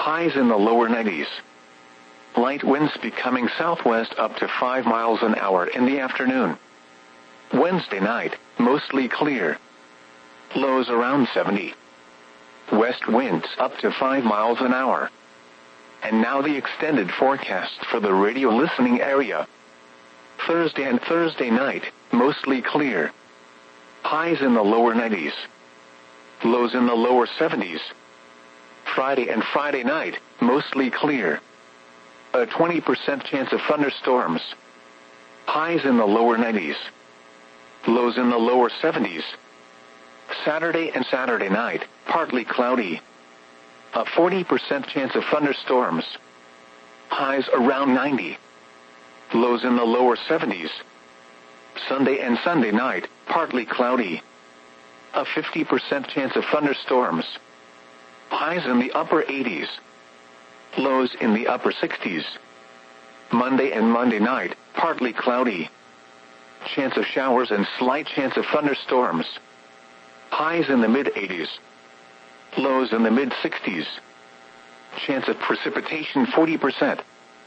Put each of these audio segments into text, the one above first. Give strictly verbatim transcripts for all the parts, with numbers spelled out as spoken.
Highs in the lower nineties. Light winds becoming southwest up to five miles an hour in the afternoon. Wednesday night, mostly clear. Lows around seventy. West winds up to five miles an hour. And now the extended forecast for the radio listening area. Thursday and Thursday night, mostly clear. Highs in the lower nineties. Lows in the lower seventies. Friday and Friday night, mostly clear. A twenty percent chance of thunderstorms. Highs in the lower nineties. Lows in the lower seventies. Saturday and Saturday night, partly cloudy. A forty percent chance of thunderstorms. Highs around ninety. Lows in the lower seventies. Sunday and Sunday night, partly cloudy. A fifty percent chance of thunderstorms. Highs in the upper eighties. Lows in the upper sixties. Monday and Monday night, partly cloudy. Chance of showers and slight chance of thunderstorms. Highs in the mid-eighties. Lows in the mid-sixties. Chance of precipitation forty percent.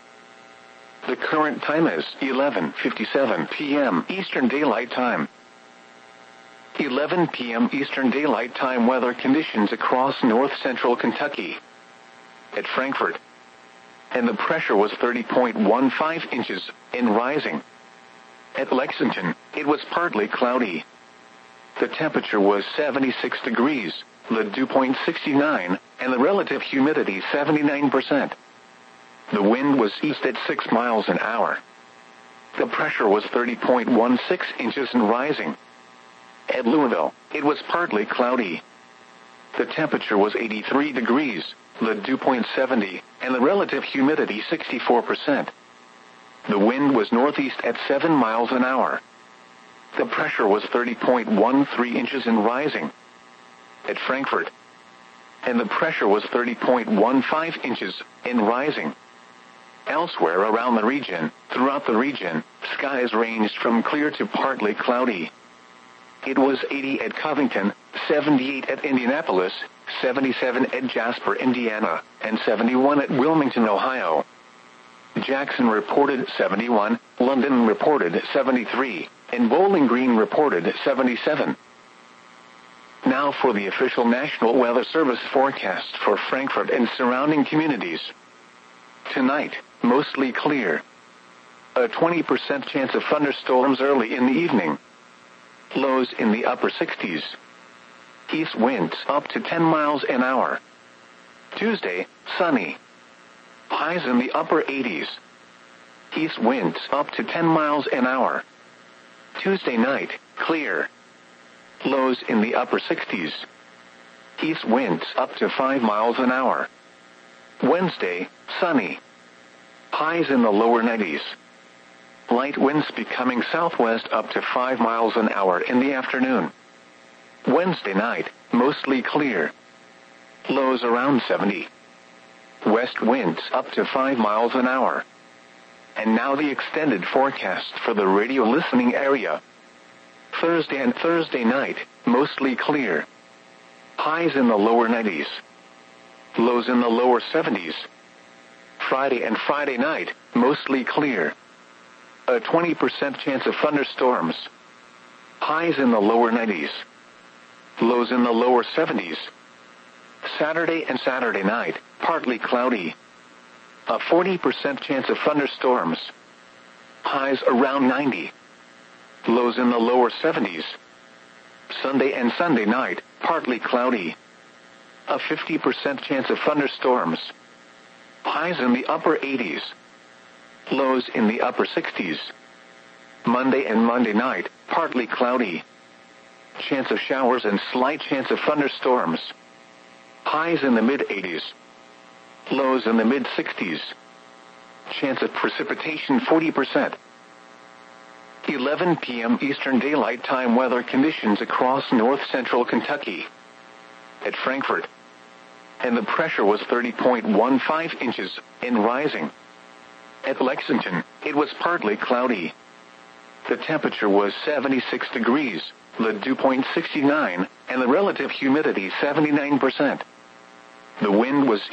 The current time is eleven fifty-seven p.m. Eastern Daylight Time. eleven p.m. Eastern Daylight Time weather conditions across north-central Kentucky. At Frankfort. And the pressure was thirty point one five inches, and rising. At Lexington, it was partly cloudy. The temperature was seventy-six degrees, the dew point sixty-nine, and the relative humidity seventy-nine percent. The wind was east at six miles an hour. The pressure was thirty point one six inches and rising. At Louisville, it was partly cloudy. The temperature was eighty-three degrees, the dew point seventy, and the relative humidity sixty-four percent. The wind was northeast at seven miles an hour. The pressure was thirty point one three inches and rising. At Frankfort. And the pressure was thirty point one five inches and rising. Elsewhere around the region, throughout the region, skies ranged from clear to partly cloudy. It was eighty at Covington, seventy-eight at Indianapolis, seventy-seven at Jasper, Indiana, and seventy-one at Wilmington, Ohio. Jackson reported seventy-one, London reported seventy-three, and Bowling Green reported seventy-seven. Now for the official National Weather Service forecast for Frankfort and surrounding communities. Tonight, mostly clear. A twenty percent chance of thunderstorms early in the evening. Lows in the upper sixties. East winds up to ten miles an hour. Tuesday, sunny. Highs in the upper eighties. East winds up to ten miles an hour. Tuesday night, clear. Lows in the upper sixties. East winds up to five miles an hour. Wednesday, sunny. Highs in the lower nineties. Light winds becoming southwest up to five miles an hour in the afternoon. Wednesday night, mostly clear. Lows around seventy. West winds up to five miles an hour. And now the extended forecast for the radio listening area. Thursday and Thursday night, mostly clear. Highs in the lower nineties. Lows in the lower seventies. Friday and Friday night, mostly clear. A twenty percent chance of thunderstorms. Highs in the lower nineties. Lows in the lower seventies. Saturday and Saturday night, partly cloudy. A forty percent chance of thunderstorms. Highs around ninety. Lows in the lower seventies. Sunday and Sunday night, partly cloudy. A fifty percent chance of thunderstorms. Highs in the upper eighties. Lows in the upper sixties. Monday and Monday night, partly cloudy. Chance of showers and slight chance of thunderstorms. Highs in the mid-eighties. Lows in the mid-sixties. Chance of precipitation forty percent. eleven p.m. Eastern Daylight Time weather conditions across north-central Kentucky. At Frankfort. And the pressure was thirty point one five inches, and rising. At Lexington, it was partly cloudy. The temperature was seventy-six degrees, the dew point sixty-nine, and the relative humidity seventy-nine percent. The wind was